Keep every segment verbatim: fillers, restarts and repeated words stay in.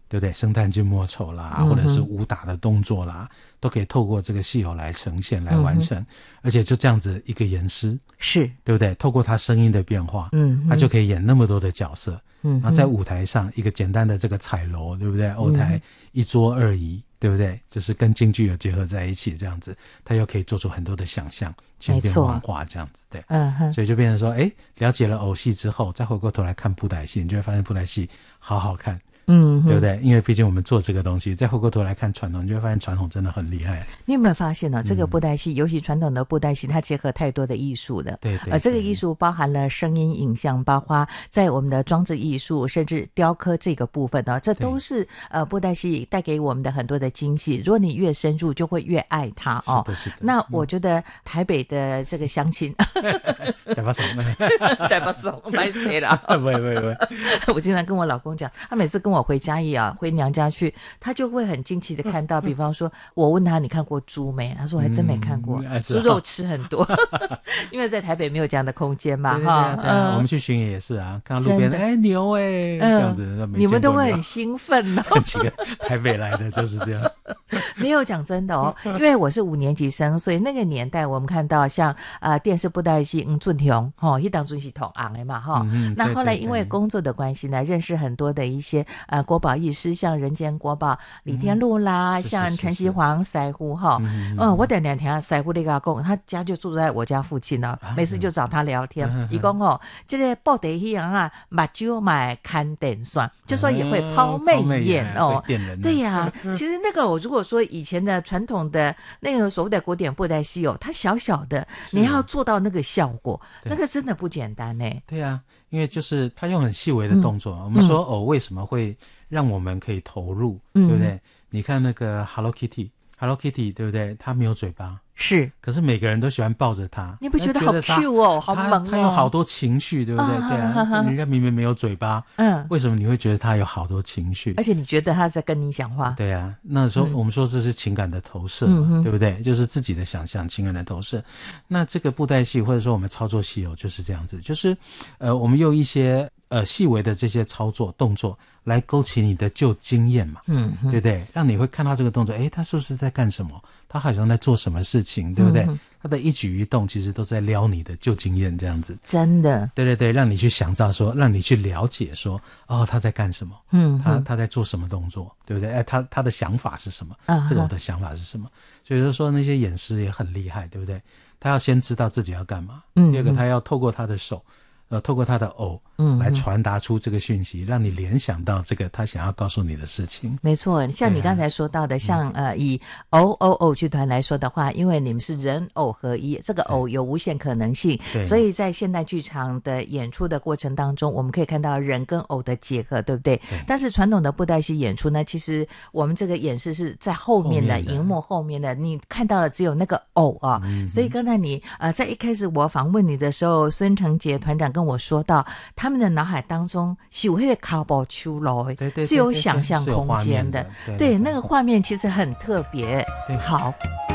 对不对？生旦净末丑啦、嗯、或者是武打的动作啦，都可以透过这个戏偶来呈现来完成、嗯、而且就这样子一个演师， 是对不对？透过他声音的变化，嗯，他就可以演那么多的角色，嗯，然后在舞台上一个简单的这个彩楼，对不对？偶台一桌二椅，对不对？就是跟京剧有结合在一起，这样子他又可以做出很多的想象，千变万化这样子，对，嗯哼，所以就变成说，哎，了解了偶戏之后，再回过头来看布袋戏，你就会发现布袋戏好好看，嗯，对不对？因为毕竟我们做这个东西，再回过头来看传统，你就会发现传统真的很厉害。 你有没有发现呢、哦？这个布袋戏、嗯，尤其传统的布袋戏，它结合太多的艺术了。 对 对, 对。 呃，这个艺术包含了声音、影像，包括在我们的装置艺术，甚至雕刻这个部分呢、哦，这都是呃布袋戏带给我们的很多的惊喜。如果你越深入，就会越爱它哦。 是的，是的。 那我觉得台北的这个乡亲， 台北怂， 台北怂，拍谁了？ 不会不会不会。 我经常跟我老公讲，他每次跟我回嘉义啊。回娘家去，他就会很惊奇的看到，比方说我问他你看过猪没，他说我还真没看过、嗯、猪肉吃很多因为在台北没有这样的空间嘛。 对对 对, 对、嗯、我们去巡演也是啊，看到路边哎牛哎、欸嗯、这样子， 你们都会很兴奋哦几个台北来的就是这样没有，讲真的哦，因为我是五年级生，所以那个年代我们看到像呃电视布袋戏嗯俊雄齁那当阵是同行的嘛齁、嗯、那后来因为工作的关系呢，认识很多的一些呃国宝艺师，像人间国宝李天禄啦、嗯、像陈锡煌师傅哈，嗯, 嗯，我等两天师傅那个讲，他家就住在我家附近呢、啊，每次就找他聊天。伊讲哦，这个布袋戏啊，目睭买看电算，就说也会抛媚眼哦，对呀、啊，其实那个我如果说以前的传统的那个所谓的古典布袋戏哦，它小小的，你要做到那个效果，那个真的不简单呢。 对啊，因为就是他用很细微的动作，嗯、我们说偶、哦、为什么会让我们可以投入、嗯、对不对？你看那个 Hello Kitty Hello Kitty 对不对？它没有嘴巴， 是， 可是每个人都喜欢抱着它， 你不觉得好 Q 哦，好萌哦， 它有好多情绪，对不对？啊、对啊，啊人家明明没有嘴巴，嗯，为什么你会觉得它有好多情绪？ 而且你觉得他在跟你讲话？ 对啊，那时候我们说这是情感的投射嘛、嗯、对不对？就是自己的想象，情感的投射。那这个布袋戏或者说我们操作戏偶就是这样子，就是呃，我们用一些呃细微的这些操作动作来勾起你的旧经验嘛，嗯，对不对？让你会看到这个动作，诶，他是不是在干什么？他好像在做什么事情，对不对？嗯、他的一举一动其实都在撩你的旧经验，这样子， 真的， 对对对，让你去想到说，让你去了解说，哦，他在干什么？嗯，他他在做什么动作，对不对？哎，他他的想法是什么？啊、这个我的想法是什么？所以就说那些演师也很厉害，对不对？他要先知道自己要干嘛，嗯，第二个他要透过他的手。呃，透过他的偶，嗯，来传达出这个讯息，让你联想到这个他想要告诉你的事情。 没错，像你刚才说到的，啊、像呃，以偶偶偶剧团来说的话，因为你们是人偶合一，这个偶有无限可能性，所以在现代剧场的演出的过程当中，我们可以看到人跟偶的结合，对不对？对。但是传统的布袋戏演出呢，其实我们这个演示是在后面的荧幕后面的，你看到的只有那个偶啊。嗯、所以刚才你呃，在一开始我访问你的时候，孙成杰团长跟我说到，他们的脑海当中是有那个卡宝秋楼，是有想象空间的，对, 对, 对, 对，那个画面其实很特别。对，好。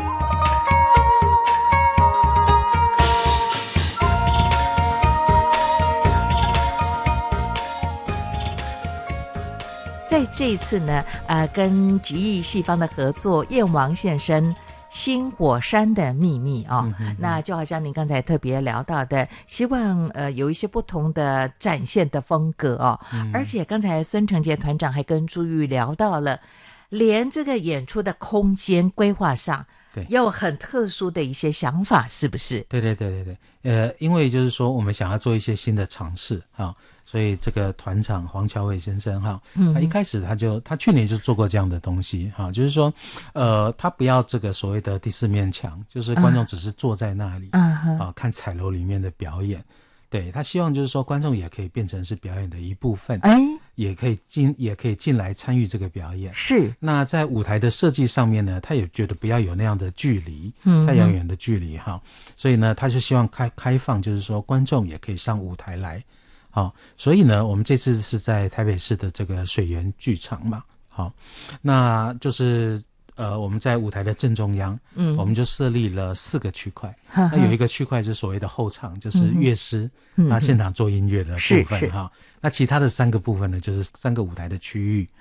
在这一次呢，呃，跟极艺戏方的合作，燕王现身。新火山的秘密啊、哦嗯，那就好像您刚才特别聊到的，希望呃有一些不同的展现的风格哦。嗯、而且刚才孙成杰团长还跟朱玉聊到了，连这个演出的空间规划上，对，要有很特殊的一些想法，是不是？ 对对对对对，呃，因为就是说我们想要做一些新的尝试啊。所以这个团长黄乔伟先生哈，他一开始他就他去年就做过这样的东西哈，就是说，呃，他不要这个所谓的第四面墙，就是观众只是坐在那里、嗯、啊看彩楼里面的表演，对，他希望就是说观众也可以变成是表演的一部分，哎，也可以进也可以进来参与这个表演。 是。 那在舞台的设计上面呢，他也觉得不要有那样的距离，嗯，太遥远的距离哈，所以呢，他就希望开开放，就是说观众也可以上舞台来。好，所以呢，我们这次是在台北市的这个水源剧场嘛，好，那就是呃，我们在舞台的正中央，嗯，我们就设立了四个区块，呵呵，那有一个区块是所谓的后场，就是乐师，嗯，那现场做音乐的部分哈，那其他的三个部分呢，就是三个舞台的区域，